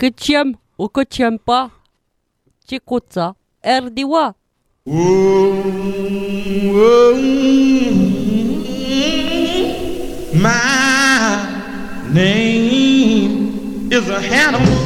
que tu aimes ou que tu aimes pas, tu écoutes ça. RDW. My name is a Hannibal.